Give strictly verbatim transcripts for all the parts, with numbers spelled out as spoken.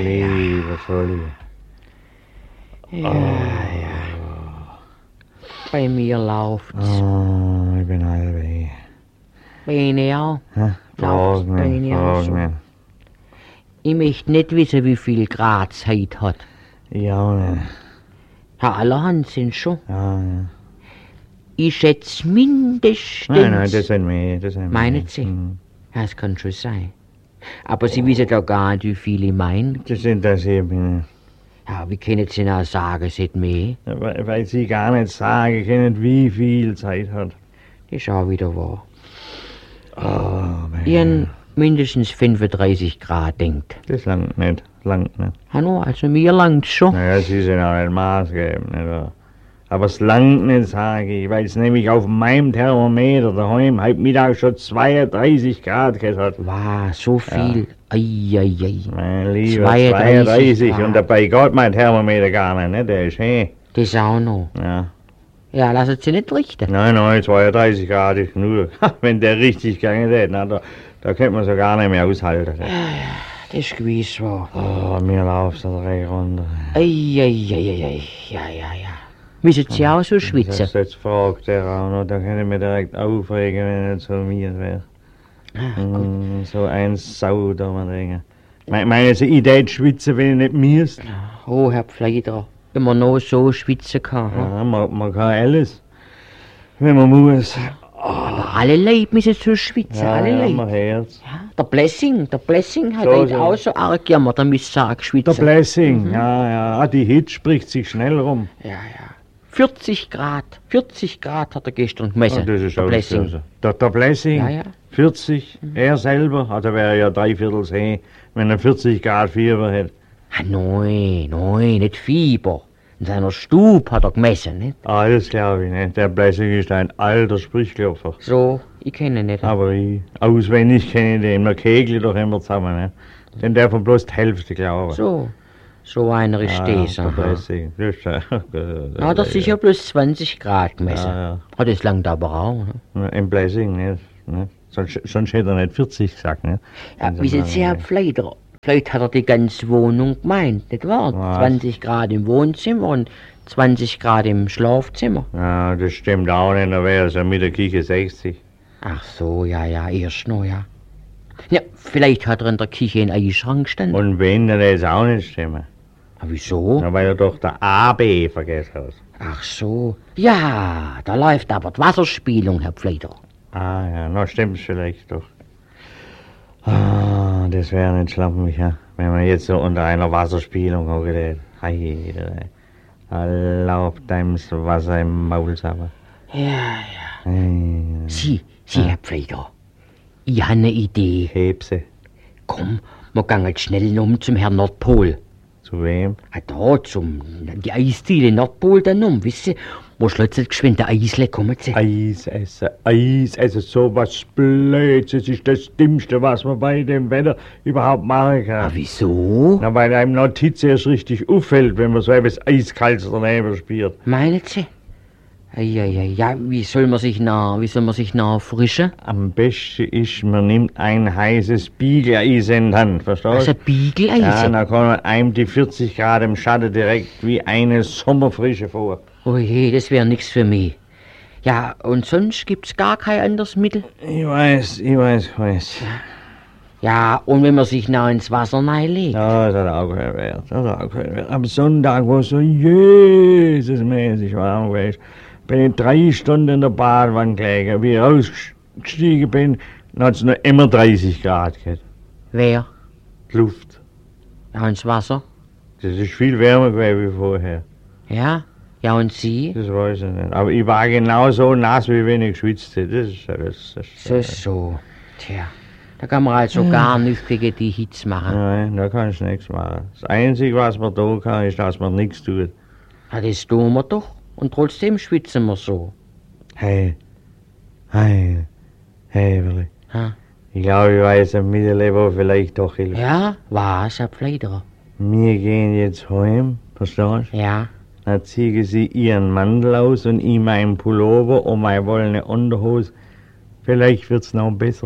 lieber Solli. Ja, oh. ja. Bei mir läuft's. Oh, ich bin halbweg. Bei Ihnen auch? Ja, Läuft's bei Ihnen auch so? Ich möchte nicht wissen, wie viel Grad es heute hat. Ich auch nicht. Ja, allerhand sind schon. Ja, ja. Ich schätze mindestens... Nein, nein, das sind mehr, das sind mehr. Meinen Sie? Hm. Ja, das kann schon sein. Aber Sie wissen doch gar nicht, wie viel ich meine. Das sind das eben. Ja, wie können Sie noch sagen, es hat mehr? Ja, weil, weil Sie gar nicht sagen können, wie viel Zeit hat. Das ist auch wieder wahr. Oh, Mensch. Ihren mindestens fünfunddreißig Grad denkt. Das langt nicht, langt nicht. Hallo, also mir langt's schon. Naja, Sie sind auch nicht maßgebend, nicht? Aber es langt nicht, sage ich, weil es nämlich auf meinem Thermometer daheim heute Mittag schon zweiunddreißig Grad gehabt hat. Wow, so viel. Ja. Ei, ei, ei. Mein Lieber, zweiunddreißig und dabei geht mein Thermometer gar nicht, ne? Der ist hey. Das auch noch. Ja. Ja, lassen Sie nicht richten. Nein, nein, zweiunddreißig Grad ist genug. Wenn der richtig gegangen hätte, na, da, da könnte man so gar nicht mehr aushalten. Ja, ja, das ist gewiss wahr. Oh, mir läuft da drei runter. Ei, ei, ei, ei, ei. Ja, ja, ja. Müssen Sie auch so schwitzen? Das jetzt fragt der auch noch, da kann ich mich direkt aufregen, wenn er nicht so mir wäre. Ah, mm, so ein Sau da man denken. Me meinen Sie, ich tät schwitzen, wenn ich nicht müsste? Oh, Herr Pfleider, wenn man noch so schwitzen kann. Ja, man, man kann alles, wenn man muss. Oh. Aber alle Leute müssen so schwitzen, ja, alle ja, Leute. man hört's. Ja, der Blessing, der Blessing hat So, so, so. auch so arg gejammert, der müsste sagen, schwitzen. Der Blessing, mhm. ja, ja, ah, die Hitze spricht sich schnell rum. Ja, ja. vierzig Grad, vierzig Grad hat er gestern gemessen. Oh, das ist der auch Blessing. So. Der, der Blessing, Ja, ja. vierzig, mhm. er selber, also wäre ja dreiviertel sehen, wenn er vierzig Grad Fieber hätte. Ah, nein, nein, nicht Fieber. In seiner Stube hat er gemessen, nicht? Ah, das glaube ich nicht. Der Blessing ist ein alter Sprichklopfer. So, ich kenne ihn nicht. Aber ich, auswendig kenne ich den. Wir kegeln doch immer zusammen, ne? Denn der von bloß die Hälfte, glaube ich. So, so einer ist ah, das. Der Blessing. Das ist, äh, ja, hat er sicher bloß zwanzig Grad gemessen. Ja, ja. Ah, das langt aber auch. Ne? Im Blessing, nicht? Ne? Sonst, sonst hätte er nicht vierzig gesagt, ne? Ja, wie sind Sie, Herr Pfleider? Vielleicht hat er die ganze Wohnung gemeint, nicht wahr? Was? zwanzig Grad im Wohnzimmer und zwanzig Grad im Schlafzimmer. Ja, das stimmt auch nicht, da wäre es ja mit der Küche sechzig. Ach so, ja, ja, erst noch, ja. Ja, vielleicht hat er in der Küche einen Eisschrank gestanden. Und wenn, dann hätte es auch nicht stimmen. Ah, wieso? Na, weil er doch der A B vergessen hat. Ach so. Ja, da läuft aber die Wasserspielung, Herr Pfleider. Ah ja, na stimmt's vielleicht doch. Ah, das wäre nicht schlampig, ja. Wenn man jetzt so unter einer Wasserspielung hockelt. Hey, erlaubt einem das Wasser im Maul sauber. Ja, ja. Hey, Sie, Sie, ja. Herr Pfleider. Ich habe eine Idee. Hebse. Komm, wir gehen jetzt schnell um zum Herrn Nordpol. Zu wem? Ah, da, zum, die Eisdiele Nordpol dann um, wisst ihr? Wo schlotzelt geschwind der Eisle, kommen Sie? Eis essen, Eis essen, sowas Blöds. Das ist das Dümmste, was man bei dem Wetter überhaupt machen kann. Ah, wieso? Na, weil einem Notiz erst richtig auffällt, wenn man so etwas Eiskaltes daneben spielt. Meinen Sie? Ja, ja, ja, wie soll man sich nach, wie soll man sich nach frischen? Am besten ist, man nimmt ein heißes Biegeleis in die Hand, verstehst du? Also Biegeleis? Ja, dann kann man einem die vierzig Grad im Schatten direkt wie eine Sommerfrische vor. Oh je, das wäre nix für mich. Ja, und sonst gibt's gar kein anderes Mittel? Ich weiß, ich weiß, ich weiß. Ja, und wenn man sich nah ins Wasser reinlegt? Ja, das hat auch keinen Wert, das hat auch keinen Wert. Am Sonntag, wo es so Jesusmäßig warm war, bin ich drei Stunden in der Badewanne gelegen. Wie ich rausgestiegen bin, dann hat es noch immer dreißig Grad gehabt. Wer? Die Luft. Ja, ins Wasser? Das ist viel wärmer gewesen wie vorher. Ja? Ja, und Sie? Das weiß ich nicht. Aber ich war genauso nass, wie wenn ich geschwitzt hätte. Das ist alles. Das ist So, so. Tja, da kann man also gar nichts gegen die Hitze machen. Nein, da kannst du nichts machen. Das Einzige, was man tun kann, ist, dass man nichts tut. Ja, das tun wir doch. Und trotzdem schwitzen wir so. Hey, hey, hey, Willi. Ha? Ich glaube, ich weiß ein Mittel, wo vielleicht doch hilft. Ja, was, Herr Pfleiderer? Wir gehen jetzt heim, verstehst du? Ja. Dann ziehen Sie Ihren Mantel aus und ich meinen Pullover und meine wollene Unterhose. Vielleicht wird's noch besser.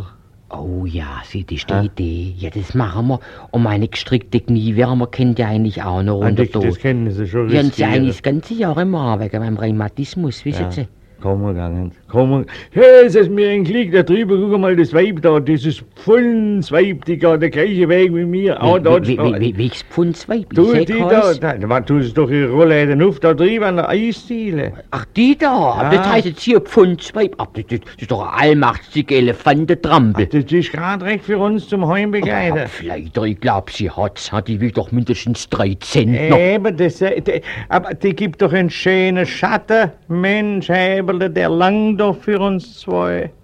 Oh ja, sieh, das ist die Ja. Idee. Ja, das machen wir. Und meine gestrickte Kniewärmer kennt ihr eigentlich auch noch Ah, runter das, das kennen Sie schon. Ja, und sie riskieren. eigentlich das ganze Jahr immer haben, wegen meinem Rheumatismus, wissen Ja. Sie? Komm mal gegangen. Komm mal. Hey, es ist mir ein Klick da drüber. Guck mal, das Weib da, dieses Pfundsweib, die geht der gleiche Weg wie mir. Auch dort. Wie, wie, wie, welches Pfundsweib? Ich Du, seh die keins. da, da, da tust du doch ihre Rollläden auf da drüben an der Eisdiele. Ach, die da? Ja. Das heißt jetzt hier Pfundsweib. Ach, das, das, das ist doch eine allmachtsige Elefantentrampel. Das ist gerade recht für uns zum Heimbegleiter. Aber vielleicht, ich glaub, sie hat's. Hat die will doch mindestens drei Zentner. Eben, das, äh, die, aber die gibt doch einen schönen Schatten. Mensch, Heberle, der langt doch für uns zwei.